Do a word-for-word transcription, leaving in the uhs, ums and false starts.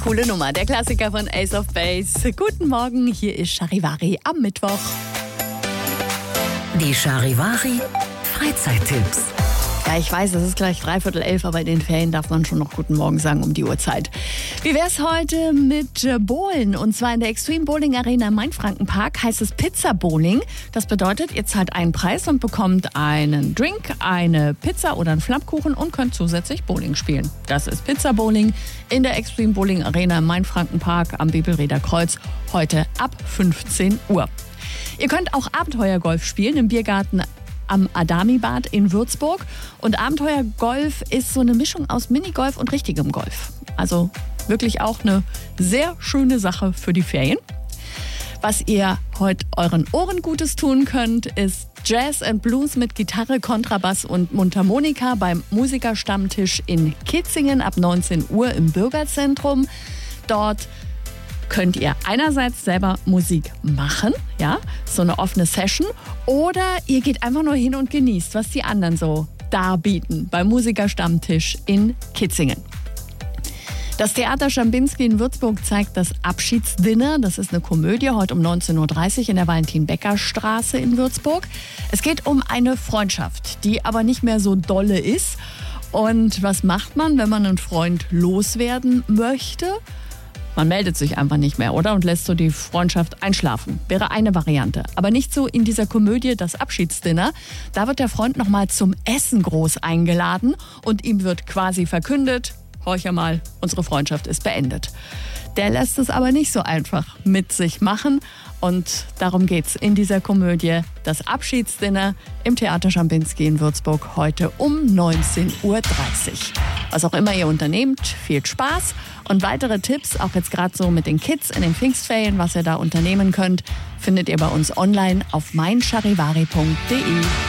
Coole Nummer, der Klassiker von Ace of Base. Guten Morgen, hier ist Charivari am Mittwoch. Die Charivari Freizeittipps. Ja, ich weiß, es ist gleich dreiviertel elf, aber in den Ferien darf man schon noch Guten Morgen sagen um die Uhrzeit. Wie wär's heute mit Bowlen? Und zwar in der Extreme Bowling Arena im Mainfrankenpark heißt es Pizza Bowling. Das bedeutet, ihr zahlt einen Preis und bekommt einen Drink, eine Pizza oder einen Flammkuchen und könnt zusätzlich Bowling spielen. Das ist Pizza Bowling in der Extreme Bowling Arena im Mainfrankenpark am Bebelrieder Kreuz heute ab fünfzehn Uhr. Ihr könnt auch Abenteuergolf spielen im Biergarten am Adami-Bad in Würzburg. Und Abenteuergolf ist so eine Mischung aus Minigolf und richtigem Golf. Also wirklich auch eine sehr schöne Sache für die Ferien. Was ihr heute euren Ohren Gutes tun könnt, ist Jazz and Blues mit Gitarre, Kontrabass und Mundharmonika beim Musikerstammtisch in Kitzingen ab neunzehn Uhr im Bürgerzentrum. Dort könnt ihr einerseits selber Musik machen, ja, so eine offene Session, oder ihr geht einfach nur hin und genießt, was die anderen so darbieten beim Musikerstammtisch in Kitzingen. Das Theater Schambinski in Würzburg zeigt das Abschiedsdinner. Das ist eine Komödie, heute um neunzehn Uhr dreißig in der Valentin-Becker-Straße in Würzburg. Es geht um eine Freundschaft, die aber nicht mehr so dolle ist. Und was macht man, wenn man einen Freund loswerden möchte? Man meldet sich einfach nicht mehr, oder? Und lässt so die Freundschaft einschlafen. Wäre eine Variante. Aber nicht so in dieser Komödie das Abschiedsdinner. Da wird der Freund nochmal zum Essen groß eingeladen und ihm wird quasi verkündet: Horch mal, unsere Freundschaft ist beendet. Der lässt es aber nicht so einfach mit sich machen. Und darum geht's in dieser Komödie. Das Abschiedsdinner im Theater Schambinski in Würzburg heute um neunzehn Uhr dreißig. Was auch immer ihr unternehmt, viel Spaß. Und weitere Tipps, auch jetzt gerade so mit den Kids in den Pfingstferien, was ihr da unternehmen könnt, findet ihr bei uns online auf mein charivari punkt de.